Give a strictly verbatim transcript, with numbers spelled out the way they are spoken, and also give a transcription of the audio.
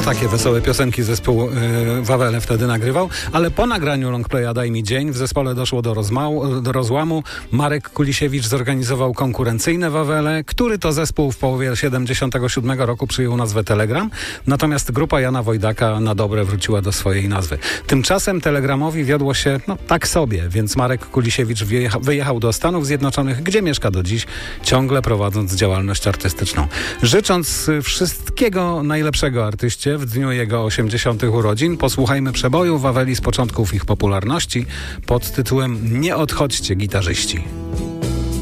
takie wesołe piosenki zespół yy, Wawele wtedy nagrywał, ale po nagraniu longplaya Daj mi dzień w zespole doszło do, rozmału, do rozłamu. Marek Kulisiewicz zorganizował konkurencyjne Wawele, który to zespół w połowie siedemdziesiątego siódmego roku przyjął nazwę Telegram, natomiast grupa Jana Wojdaka na dobre wróciła do swojej nazwy. Tymczasem Telegramowi wiodło się no, tak sobie, więc Marek Kulisiewicz wyjecha, wyjechał do Stanów Zjednoczonych, gdzie mieszka do dziś, ciągle prowadząc działalność artystyczną. Życząc wszystkiego najlepszego artyście w dniu jego osiemdziesiątych urodzin, posłuchajmy przeboju Waweli z początków ich popularności pod tytułem Nie odchodźcie, gitarzyści.